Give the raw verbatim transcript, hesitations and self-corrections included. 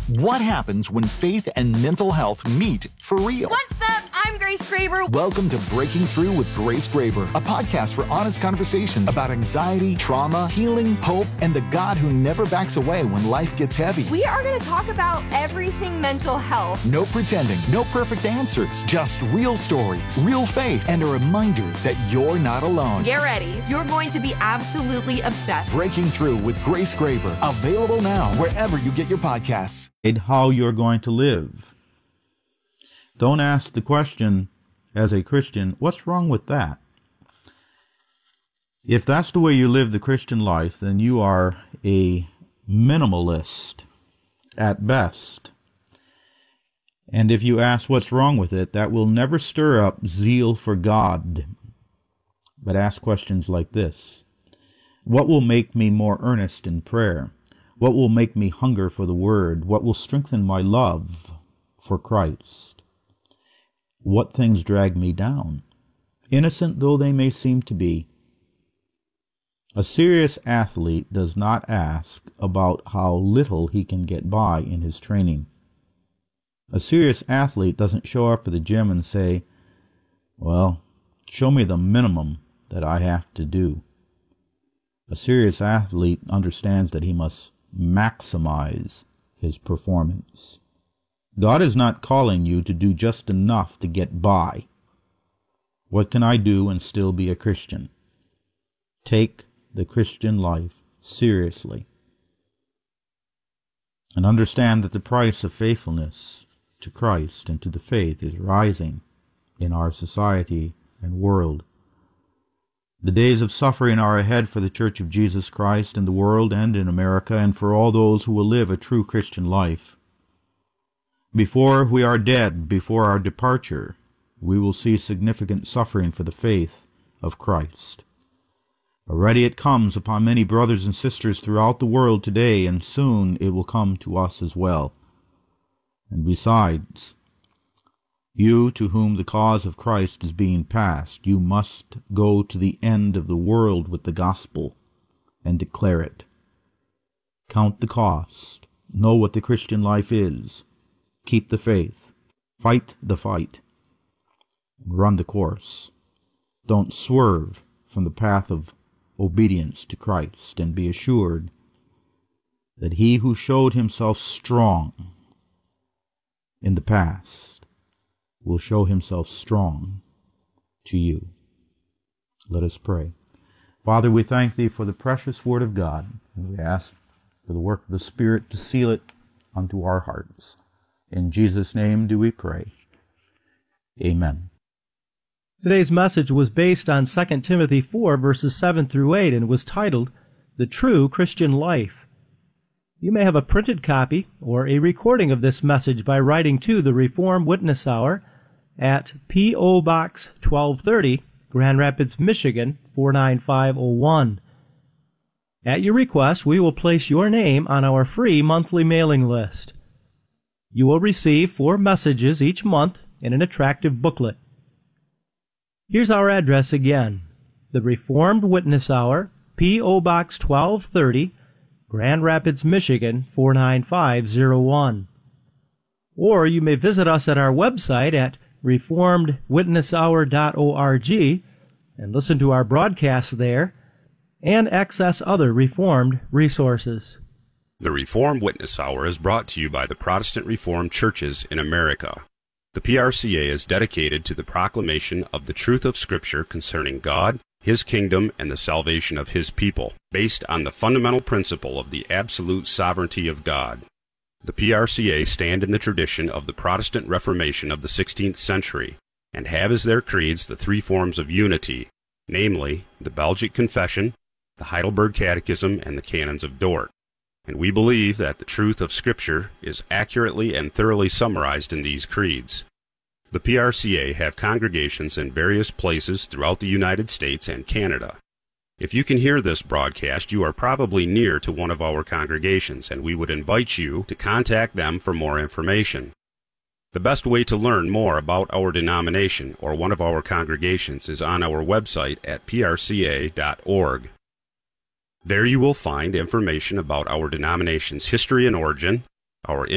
What happens when faith and mental health meet for real? What's up? I'm Grace Graber. Welcome to Breaking Through with Grace Graber, a podcast for honest conversations about anxiety, trauma, healing, hope, and the God who never backs away when life gets heavy. We are going to talk about everything mental health. No pretending, no perfect answers, just real stories, real faith, and a reminder that you're not alone. Get ready. You're going to be absolutely obsessed. Breaking Through with Grace Graber, available now wherever you get your podcasts. How you're going to live. Don't ask the question as a Christian, what's wrong with that? If that's the way you live the Christian life, then you are a minimalist at best. And if you ask what's wrong with it, that will never stir up zeal for God. But ask questions like this: what will make me more earnest in prayer? What will make me hunger for the Word? What will strengthen my love for Christ? What things drag me down, innocent though they may seem to be? A serious athlete does not ask about how little he can get by in his training. A serious athlete doesn't show up at the gym and say, well, show me the minimum that I have to do. A serious athlete understands that he must maximize his performance. God is not calling you to do just enough to get by. What can I do and still be a Christian? Take the Christian life seriously and understand that the price of faithfulness to Christ and to the faith is rising in our society and world. The days of suffering are ahead for the Church of Jesus Christ in the world and in America, and for all those who will live a true Christian life. Before we are dead, before our departure, we will see significant suffering for the faith of Christ. Already it comes upon many brothers and sisters throughout the world today, and soon it will come to us as well. And besides, you to whom the cause of Christ is being passed, you must go to the end of the world with the gospel and declare it. Count the cost. Know what the Christian life is. Keep the faith. Fight the fight. And run the course. Don't swerve from the path of obedience to Christ, and be assured that he who showed himself strong in the past will show himself strong to you. Let us pray. Father, we thank thee for the precious word of God, and we ask for the work of the Spirit to seal it unto our hearts. In Jesus' name do we pray. Amen. Today's message was based on Second Timothy four, verses seven through eight, and was titled, The True Christian Life. You may have a printed copy or a recording of this message by writing to the Reformed Witness Hour at P O. Box twelve thirty, Grand Rapids, Michigan four nine five oh one. At your request, we will place your name on our free monthly mailing list. You will receive four messages each month in an attractive booklet. Here's our address again: the Reformed Witness Hour, P O. Box twelve thirty, Grand Rapids, Michigan four nine five oh one. Or you may visit us at our website at reformed witness hour dot org and listen to our broadcasts there and access other Reformed resources. The Reformed Witness Hour is brought to you by the Protestant Reformed Churches in America. The P R C A is dedicated to the proclamation of the truth of Scripture concerning God, His kingdom, and the salvation of His people, based on the fundamental principle of the absolute sovereignty of God. The P R C A stand in the tradition of the Protestant Reformation of the sixteenth century, and have as their creeds the three forms of unity, namely, the Belgic Confession, the Heidelberg Catechism, and the Canons of Dort. And we believe that the truth of Scripture is accurately and thoroughly summarized in these creeds. The P R C A have congregations in various places throughout the United States and Canada. If you can hear this broadcast, you are probably near to one of our congregations, and we would invite you to contact them for more information. The best way to learn more about our denomination or one of our congregations is on our website at p r c a dot org. There you will find information about our denomination's history and origin, our